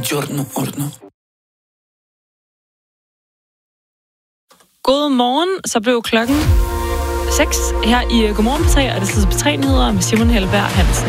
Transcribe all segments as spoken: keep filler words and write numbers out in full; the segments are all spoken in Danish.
Buongiorno, ordno. God morgen, så blev klokken seks her i Godmorgen P tre, og det sidder på tre nyheder med Simon Helleberg Hansen.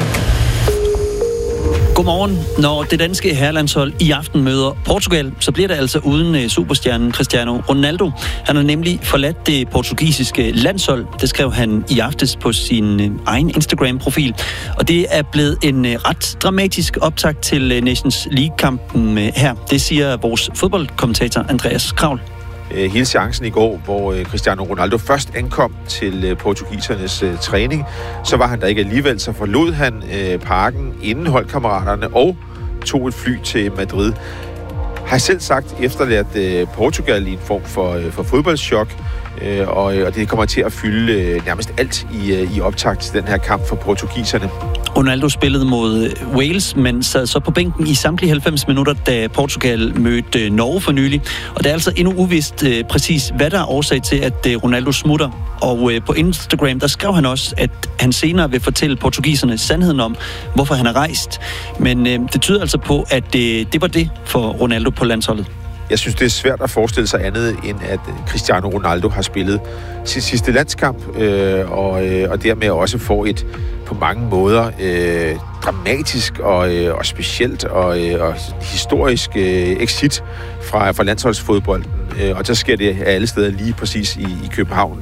Godmorgen. Når det danske herrelandshold i aften møder Portugal, så bliver det altså uden superstjernen Cristiano Ronaldo. Han har nemlig forladt det portugisiske landshold. Det skrev han i aftes på sin egen Instagram-profil. Og det er blevet en ret dramatisk optakt til Nations League-kampen her. Det siger vores fodboldkommentator Andreas Kravl. Hele chancen i går, hvor Cristiano Ronaldo først ankom til portugisernes træning, så var han der ikke alligevel, så forlod han parken inden holdkammeraterne og tog et fly til Madrid. Har selv sagt efterladt Portugal i en form for, for fodboldschok, og, og det kommer til at fylde nærmest alt i, i optakt til den her kamp for portugiserne. Ronaldo spillede mod Wales, men sad så på bænken i samtlige halvfems minutter, da Portugal mødte Norge for nylig. Og det er altså endnu uvist øh, præcis, hvad der er årsag til, at øh, Ronaldo smutter. Og øh, på Instagram, der skrev han også, at han senere vil fortælle portugiserne sandheden om, hvorfor han er rejst. Men øh, det tyder altså på, at øh, det var det for Ronaldo på landsholdet. Jeg synes, det er svært at forestille sig andet, end at Cristiano Ronaldo har spillet sin sidste landskamp, øh, og, øh, og dermed også får et på mange måder øh, dramatisk og, øh, og specielt og, øh, og historisk øh, exit fra, fra landsholdsfodbolden. Øh, og så sker det alle steder lige præcis i, i København.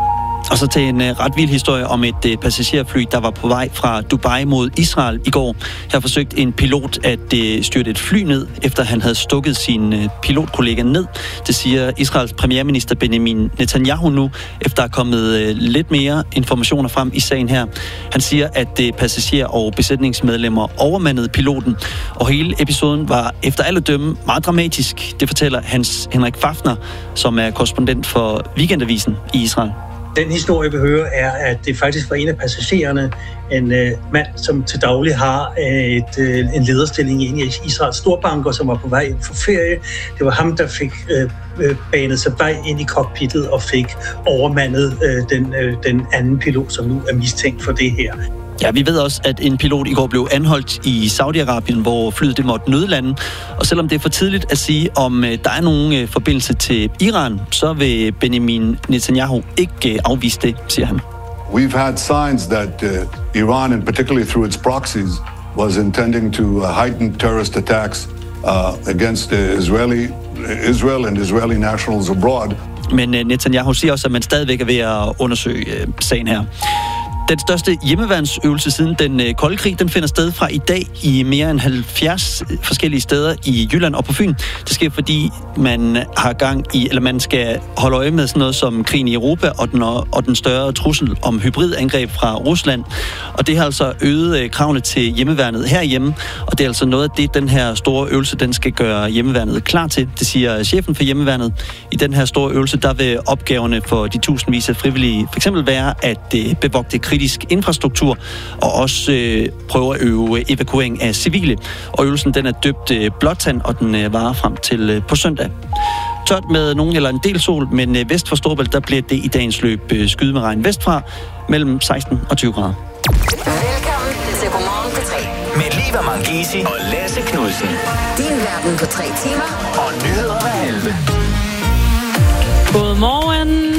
Og så til en uh, ret vild historie om et uh, passagerfly, der var på vej fra Dubai mod Israel i går. Her forsøgte en pilot at uh, styrte et fly ned, efter han havde stukket sin uh, pilotkollega ned. Det siger Israels premierminister Benjamin Netanyahu nu, efter der er kommet uh, lidt mere informationer frem i sagen her. Han siger, at uh, passager og besætningsmedlemmer overmandede piloten, og hele episoden var efter alle dømme meget dramatisk. Det fortæller Hans Henrik Fafner, som er korrespondent for Weekendavisen i Israel. Den historie, vi hører, er, at det faktisk var en af passagererne, en øh, mand, som til daglig har et, øh, en lederstilling i en af Israels storbanker, som var på vej ind for ferie. Det var ham, der fik øh, banet sig vej ind i cockpittet og fik overmandet øh, den, øh, den anden pilot, som nu er mistænkt for det her. Ja, vi ved også, at en pilot i går blev anholdt i Saudi-Arabien, hvor flyet det måtte nødlande. Og selvom det er for tidligt at sige, om der er nogen forbindelse til Iran, så vil Benjamin Netanyahu ikke afvise det, siger han. We've had signs that uh, Iran, and particularly through its proxies, was intending to uh, heighten terrorist attacks uh, against uh, Israeli, Israel and Israeli nationals abroad. Men Netanyahu siger også, at man stadigvæk er ved at undersøge uh, sagen her. Den største hjemmeværnsøvelse siden den øh, kolde krig, den finder sted fra i dag i mere end halvfjerds forskellige steder i Jylland og på Fyn. Det sker, fordi man har gang i, eller man skal holde øje med sådan noget som krigen i Europa og den, og den større trussel om hybridangreb fra Rusland. Og det har altså øget øh, kravene til hjemmeværnet herhjemme, og det er altså noget af det, den her store øvelse, den skal gøre hjemmeværnet klar til. Det siger chefen for hjemmeværnet. I den her store øvelse, der vil opgaverne for de tusindvis af frivillige for eksempel være at øh, bevogte kritisk infrastruktur, og også øh, prøve at øve evakuering af civile. Og øvelsen, den er døbt øh, Blåtand, og den øh, varer frem til øh, på søndag. Tørt med nogen eller en del sol, men øh, vest for Storebælt, der bliver det i dagens løb øh, skyde med regn vestfra mellem seksten og tyve grader. Velkommen til Godmorgen P tre. Med Liva Mangisi og Lasse Knudsen. Din verden på tre timer. Og nyheder hver halve. God morgen.